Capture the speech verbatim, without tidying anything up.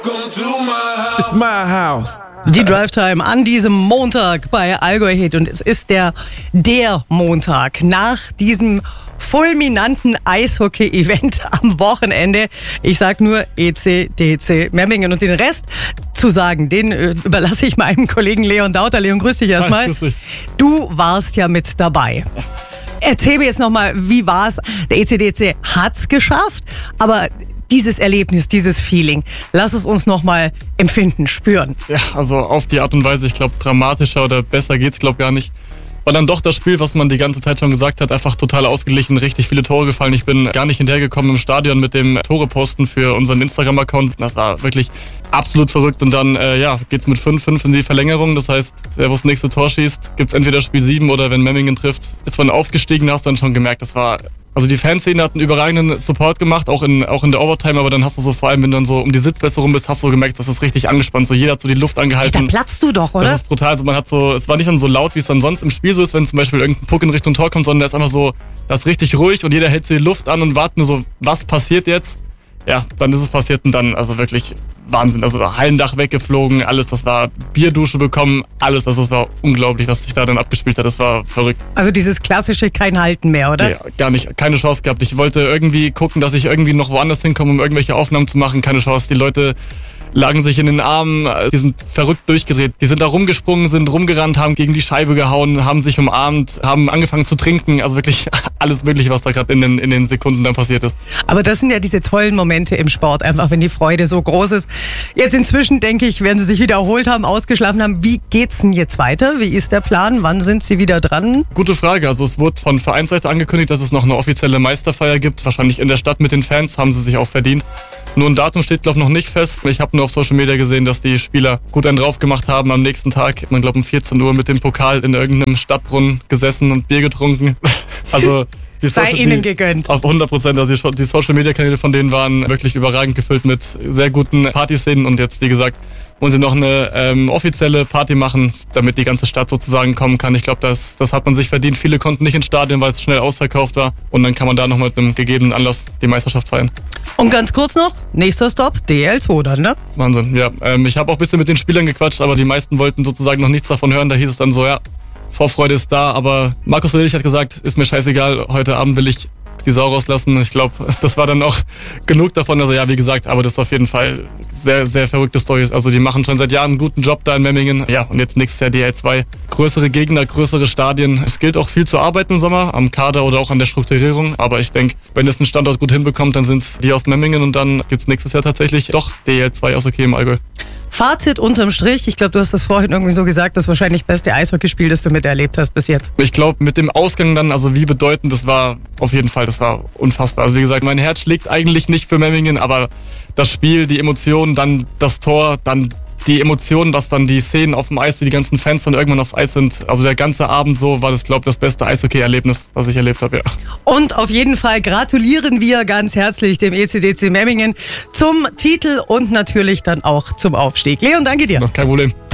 It's my house. Die Drive-Time an diesem Montag bei Allgäu Hit und es ist der der Montag nach diesem fulminanten Eishockey-Event am Wochenende. Ich sag nur E C D C Memmingen und den Rest zu sagen, den äh, überlasse ich meinem Kollegen Leon Dauter. Leon, grüß dich erstmal. Grüß dich. Du warst ja mit dabei. Erzähl mir jetzt nochmal, wie war's? Der E C D C hat's geschafft, aber dieses Erlebnis, dieses Feeling, lass es uns nochmal empfinden, spüren. Ja, also auf die Art und Weise, ich glaube, dramatischer oder besser geht's, glaube gar nicht. War dann doch das Spiel, was man die ganze Zeit schon gesagt hat, einfach total ausgeglichen, richtig viele Tore gefallen. Ich bin gar nicht hinterhergekommen im Stadion mit dem Tore-Posten für unseren Instagram-Account. Das war wirklich absolut verrückt. Und dann äh, ja, geht's mit fünf fünf in die Verlängerung. Das heißt, der, wo das nächste Tor schießt, gibt's entweder Spiel sieben oder wenn Memmingen trifft, ist man aufgestiegen, da hast du dann schon gemerkt, das war... Also die Fanszene hat einen überragenden Support gemacht, auch in, auch in der Overtime, aber dann hast du so, vor allem wenn du dann so um die Sitzplätze rum bist, hast du gemerkt, das ist richtig angespannt. So jeder hat so die Luft angehalten. Da platzt du doch, oder? Das ist brutal. Also man hat so, es war nicht dann so laut, wie es dann sonst im Spiel so ist, wenn zum Beispiel irgendein Puck in Richtung Tor kommt, sondern der ist einfach so, das ist richtig ruhig und jeder hält so die Luft an und wartet nur so, was passiert jetzt? Ja, dann ist es passiert und dann, also wirklich Wahnsinn. Also Hallendach weggeflogen, alles, das war Bierdusche bekommen, alles, also das war unglaublich, was sich da dann abgespielt hat, das war verrückt. Also dieses klassische kein Halten mehr, oder? Nee, gar nicht, keine Chance gehabt. Ich wollte irgendwie gucken, dass ich irgendwie noch woanders hinkomme, um irgendwelche Aufnahmen zu machen, keine Chance. Die Leute lagen sich in den Armen, die sind verrückt durchgedreht. Die sind da rumgesprungen, sind rumgerannt, haben gegen die Scheibe gehauen, haben sich umarmt, haben angefangen zu trinken. Also wirklich alles Mögliche, was da gerade in den, in den Sekunden dann passiert ist. Aber das sind ja diese tollen Momente im Sport, einfach wenn die Freude so groß ist. Jetzt inzwischen, denke ich, werden sie sich wieder erholt haben, ausgeschlafen haben. Wie geht's denn jetzt weiter? Wie ist der Plan? Wann sind sie wieder dran? Gute Frage. Also es wurde von Vereinsseite angekündigt, dass es noch eine offizielle Meisterfeier gibt. Wahrscheinlich in der Stadt mit den Fans, haben sie sich auch verdient. Nur ein Datum steht, glaube ich, noch nicht fest. Ich habe nur auf Social Media gesehen, dass die Spieler gut einen drauf gemacht haben. Am nächsten Tag, man glaube um vierzehn Uhr mit dem Pokal in irgendeinem Stadtbrunnen gesessen und Bier getrunken. Also die Sei Social, ihnen die, gegönnt. Auf hundert Prozent. Also die, die Social Media Kanäle von denen waren wirklich überragend gefüllt mit sehr guten Partyszenen. Und jetzt, wie gesagt, wollen sie noch eine ähm, offizielle Party machen, damit die ganze Stadt sozusagen kommen kann. Ich glaube, das, das hat man sich verdient. Viele konnten nicht ins Stadion, weil es schnell ausverkauft war. Und dann kann man da noch mit einem gegebenen Anlass die Meisterschaft feiern. Und ganz kurz noch, nächster Stopp, D L zwei dann, ne? Wahnsinn, ja. Ähm, ich habe auch ein bisschen mit den Spielern gequatscht, aber die meisten wollten sozusagen noch nichts davon hören. Da hieß es dann so, ja, Vorfreude ist da, aber Markus Lillich hat gesagt, ist mir scheißegal, heute Abend will ich die Sau rauslassen. Ich glaube, das war dann auch genug davon. Also ja, wie gesagt, aber das ist auf jeden Fall sehr, sehr verrückte Storys. Also die machen schon seit Jahren einen guten Job da in Memmingen. Ja, und jetzt nächstes Jahr D L zwei. Größere Gegner, größere Stadien. Es gilt auch viel zu arbeiten im Sommer, am Kader oder auch an der Strukturierung. Aber ich denke, wenn es einen Standort gut hinbekommt, dann sind es die aus Memmingen und dann gibt es nächstes Jahr tatsächlich doch D L zwei aus okay im Allgäu. Fazit unterm Strich, ich glaube, du hast das vorhin irgendwie so gesagt, das wahrscheinlich beste Eishockeyspiel, das du miterlebt hast bis jetzt. Ich glaube, mit dem Ausgang dann, also wie bedeutend, das war auf jeden Fall, das war unfassbar. Also wie gesagt, mein Herz schlägt eigentlich nicht für Memmingen, aber das Spiel, die Emotionen, dann das Tor, dann die Emotionen, was dann die Szenen auf dem Eis, wie die ganzen Fans dann irgendwann aufs Eis sind. Also der ganze Abend so war das, glaube ich, das beste Eishockey-Erlebnis, was ich erlebt habe, ja. Und auf jeden Fall gratulieren wir ganz herzlich dem E C D C Memmingen zum Titel und natürlich dann auch zum Aufstieg. Leon, danke dir. Kein Problem.